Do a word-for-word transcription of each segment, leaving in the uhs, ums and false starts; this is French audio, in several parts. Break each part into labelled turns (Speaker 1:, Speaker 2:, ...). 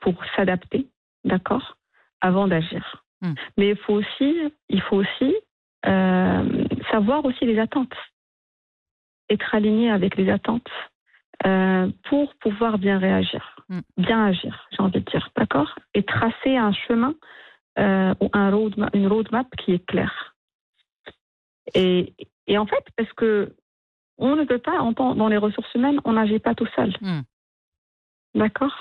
Speaker 1: pour s'adapter, d'accord, avant d'agir. Mmh. Mais il faut aussi, il faut aussi euh, savoir aussi les attentes, être aligné avec les attentes euh, pour pouvoir bien réagir, mmh. bien agir, j'ai envie de dire, d'accord, et tracer un chemin euh, ou un roadmap, une roadmap qui est claire. Et, et en fait, parce que on ne peut pas, dans les ressources humaines, on n'agit pas tout seul. Mmh. D'accord ?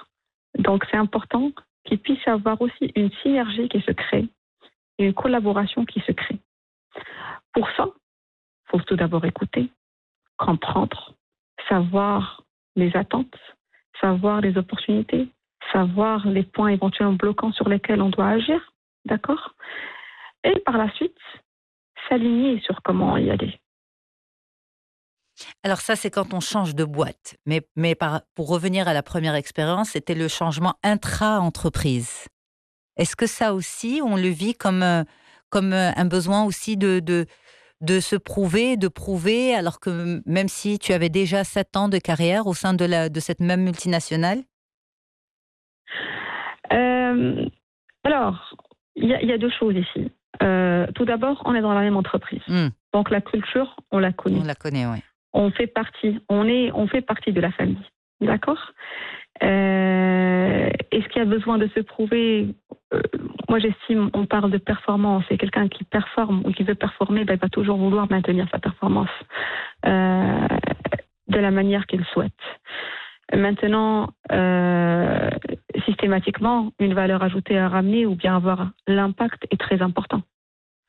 Speaker 1: Donc, c'est important qu'il puisse y avoir aussi une synergie qui se crée et une collaboration qui se crée. Pour ça, il faut tout d'abord écouter, comprendre, savoir les attentes, savoir les opportunités, savoir les points éventuellement bloquants sur lesquels on doit agir. D'accord ? Et par la suite, s'aligner sur comment y aller.
Speaker 2: Alors ça, c'est quand on change de boîte. Mais, mais par, pour revenir à la première expérience, c'était le changement intra-entreprise. Est-ce que ça aussi, on le vit comme, comme un besoin aussi de, de, de se prouver, de prouver, alors que même si tu avais déjà sept ans de carrière au sein de, la, de cette même multinationale ?
Speaker 1: euh, Alors, il y, y a deux choses ici. Euh, tout d'abord, on est dans la même entreprise. Mmh. Donc la culture, on la connaît.
Speaker 2: On la connaît, oui.
Speaker 1: On fait partie, on est, on fait partie de la famille, d'accord. Euh, Est-ce qu'il y a besoin de se prouver ? euh, Moi, j'estime, on parle de performance. Et quelqu'un qui performe ou qui veut performer, ben, il va toujours vouloir maintenir sa performance euh, de la manière qu'il souhaite. Maintenant, euh, systématiquement, une valeur ajoutée à ramener ou bien avoir l'impact est très important. D'accord ?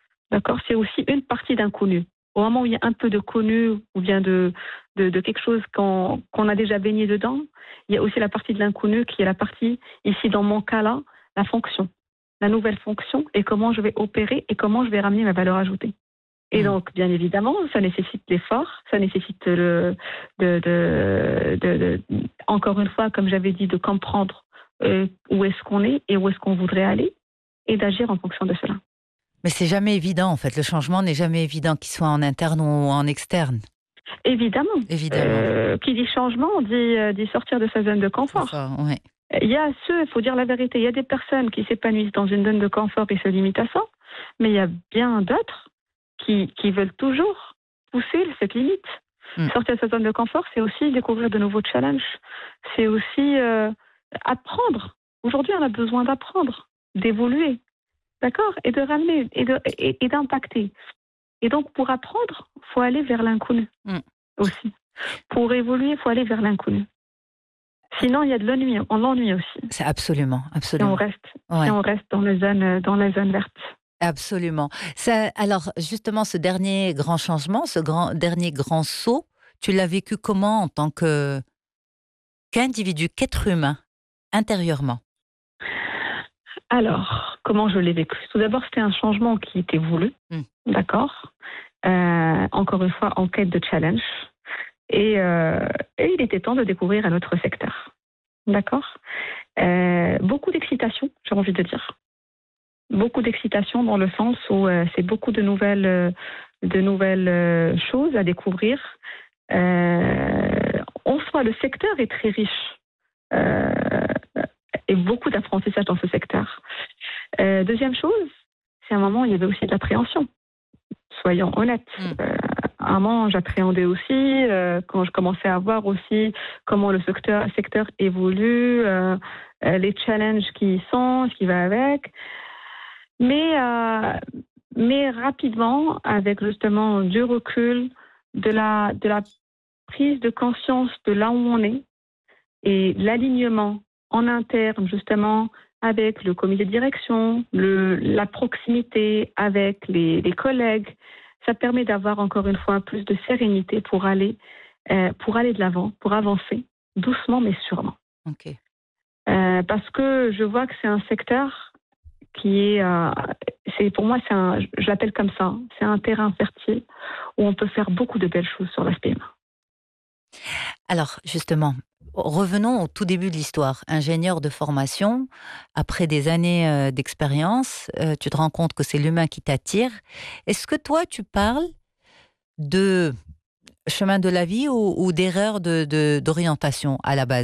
Speaker 1: C'est aussi une partie d'un connu. Au moment où il y a un peu de connu ou bien de, de, de quelque chose qu'on, qu'on a déjà baigné dedans, il y a aussi la partie de l'inconnu qui est la partie, ici dans mon cas-là, la fonction. La nouvelle fonction et comment je vais opérer et comment je vais ramener ma valeur ajoutée. Et mmh. donc, bien évidemment, ça nécessite l'effort, ça nécessite, le, de, de, de, de, encore une fois, comme j'avais dit, de comprendre euh, où est-ce qu'on est et où est-ce qu'on voudrait aller et d'agir en fonction de cela.
Speaker 2: Mais c'est jamais évident, en fait. Le changement n'est jamais évident, qu'il soit en interne ou en externe.
Speaker 1: Évidemment.
Speaker 2: Évidemment.
Speaker 1: Euh, qui dit changement dit, euh, dit sortir de sa zone de confort.
Speaker 2: Ça, ouais.
Speaker 1: Il y a ceux, il faut dire la vérité, il y a des personnes qui s'épanouissent dans une zone de confort et se limitent à ça, mais il y a bien d'autres qui, qui veulent toujours pousser cette limite. Mm. Sortir de sa zone de confort, c'est aussi découvrir de nouveaux challenges. C'est aussi euh, apprendre. Aujourd'hui, on a besoin d'apprendre, d'évoluer. D'accord ? Et de ramener, et, de, et, et d'impacter. Et donc, pour apprendre, il faut aller vers l'inconnu mmh. aussi. Pour évoluer, il faut aller vers l'inconnu. Sinon, il y a de l'ennui, on l'ennuie aussi.
Speaker 2: C'est absolument, absolument.
Speaker 1: Si on reste,
Speaker 2: ouais.
Speaker 1: si on reste dans la zone, dans la zone verte.
Speaker 2: Absolument. Ça, alors, justement, ce dernier grand changement, ce grand, dernier grand saut, tu l'as vécu comment en tant que, qu'individu, qu'être humain, intérieurement ?
Speaker 1: Alors, comment je l'ai vécu ? Tout d'abord, c'était un changement qui était voulu, mmh. d'accord ? euh, Encore une fois, en quête de challenge. Et, euh, et il était temps de découvrir un autre secteur, d'accord ? euh, Beaucoup d'excitation, j'ai envie de dire. Beaucoup d'excitation dans le sens où euh, c'est beaucoup de nouvelles, euh, de nouvelles euh, choses à découvrir. Euh, en soi, le secteur est très riche. Euh, et beaucoup d'apprentissage dans ce secteur. Euh, deuxième chose, c'est un moment où il y avait aussi de l'appréhension. Soyons honnêtes. Mmh. Euh, à un moment, j'appréhendais aussi, euh, quand je commençais à voir aussi comment le secteur, secteur évolue, euh, euh, les challenges qui y sont, ce qui va avec. Mais, euh, mais rapidement, avec justement du recul, de la, de la prise de conscience de là où on est et l'alignement en interne, justement, avec le comité de direction, le, la proximité avec les, les collègues, ça permet d'avoir encore une fois plus de sérénité pour aller, euh, pour aller de l'avant, pour avancer, doucement mais sûrement.
Speaker 2: Okay.
Speaker 1: Euh, parce que je vois que c'est un secteur qui est, euh, c'est, pour moi, c'est un, je l'appelle comme ça, c'est un terrain fertile où on peut faire beaucoup de belles choses sur l'aspect humain.
Speaker 2: Alors, justement, revenons au tout début de l'histoire. Ingénieur de formation, après des années euh, d'expérience, euh, tu te rends compte que c'est l'humain qui t'attire. Est-ce que toi, tu parles de chemin de la vie ou, ou d'erreur de, de, d'orientation à la base ?